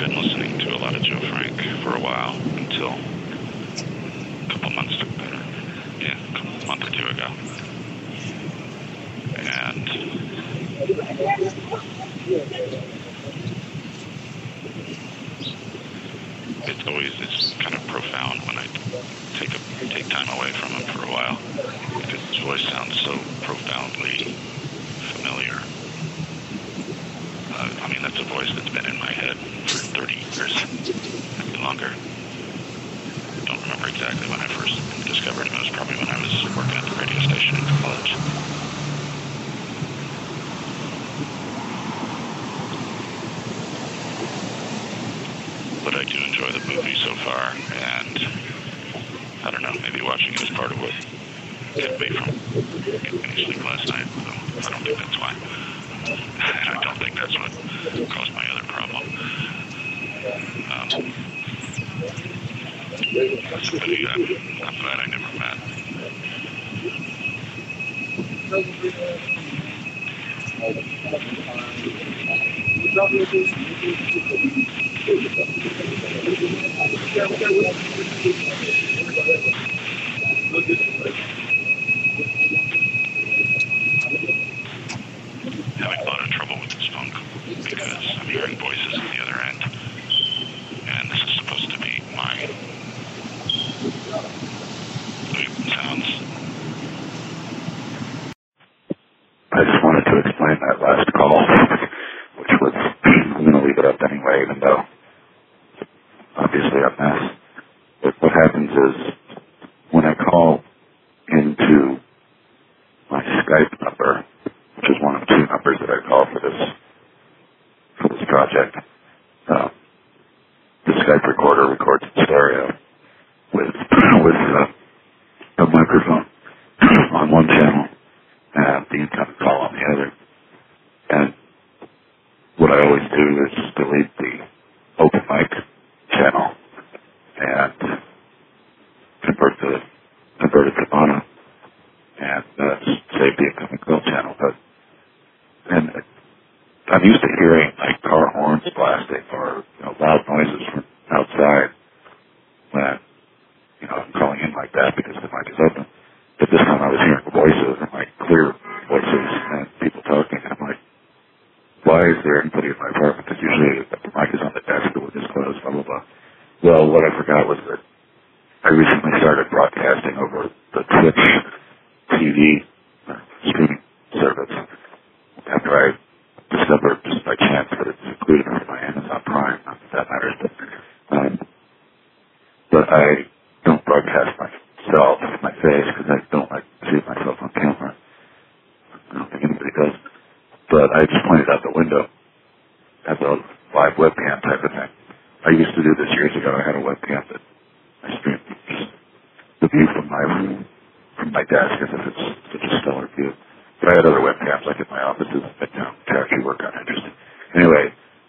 been listening to a lot of Joe Frank for a while until a couple months ago. Yeah, a month or two ago. And it's kind of profound when I take time away from him for a while, because his voice sounds so profoundly familiar. I mean, that's a voice that's been in my head for 30 years, maybe longer. I don't remember exactly when I first discovered him. It was probably when I was working at the radio station in college. But I do enjoy the movie so far, and I don't know, maybe watching it was part of what kept me from getting any sleep last night. So I don't think that's why. And I don't think that's what caused my other problem. But yeah, I'm glad I never met. Having a lot of trouble with this phone because I'm hearing voices on the other end, and this is supposed to be my sounds. I just wanted to explain that last call, which was, I'm going to leave it up anyway, even though it's obviously a mess. But what happens is, when I call into my Skype number, which is one of two numbers that I call for this project, the Skype recorder records in stereo with a microphone on one channel and the incoming call on the other. And what I always do is delete the open mic channel and convert it to mono and save the incoming call channel. And I'm used to hearing like car horns blasting or loud noises from outside when I'm calling in like that because the mic is open. But this time I was hearing voices and like clear voices and people talking. And I'm like, why is there anybody in my apartment? Because usually the mic is on the desk, the window is closed, blah, blah, blah. Well, what I forgot was that I recently started broadcasting over the Twitch TV streaming service after I discovered just by chance that it's included in my Amazon Prime. Not that that matters, but I don't broadcast myself, my face, because I don't like to see myself on camera. I don't think anybody does. But I just pointed out the window as a live webcam type of thing. I used to do this years ago. I had a webcam that I streamed just the view from my desk as if it's such a stellar view. But I had other webcams, like in my offices in Midtown, to actually work on interesting. Anyway,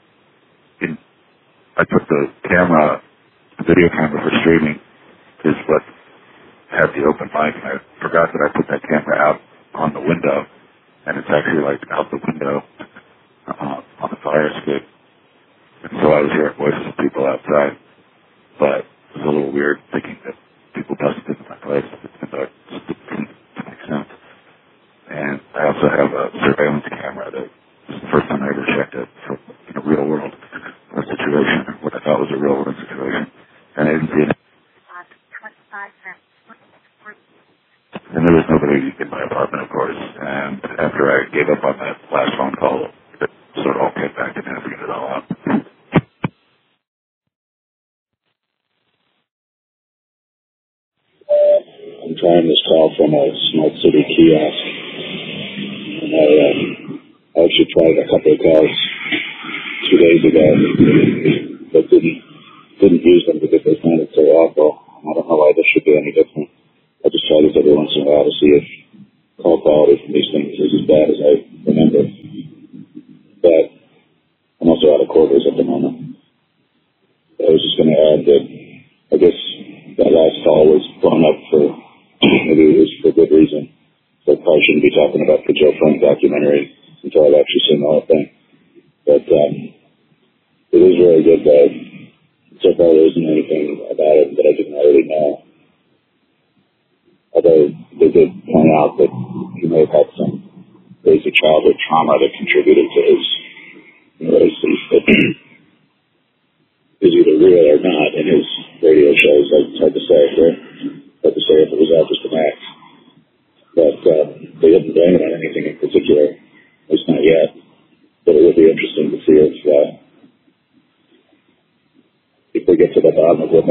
I put the video camera for streaming is what had the open mic, and I forgot that I put that camera out on the window, and it's actually like out the window on the fire escape. And so I was hearing voices of people outside, but it was a little weird thinking that people busted into my place, even though it just didn't make sense. And I also have a surveillance camera that was the first time I ever checked it from in a real world situation, what I thought was a real world situation. And I didn't see it. And there was nobody in my apartment, of course. And after I gave up on that last phone call, it sort of all came back to me. I figured it all out. I'm trying this call from a Smart City kiosk. And I actually tried a couple of calls 2 days ago, but didn't use them because they sounded so awful. I don't know why this should be any different. I just try this every once in a while to see if call quality from these things is as bad as I remember. But I'm also out of quarters at the moment. I was just going to add that I guess that last call was blown up for, maybe it was for good reason. So I probably shouldn't be talking about the Joe Frank documentary until I've actually seen the whole thing. But it is very good. so far there isn't anything about it that I didn't already know. Although they did point out that he may have had some basic childhood trauma that contributed to his neuroses that is either real or not in his radio shows. It's hard to say. Hard to say if it was all just an act. But they didn't blame it on anything in particular, at least not yet. But it would be interesting to see if we get to the bottom of what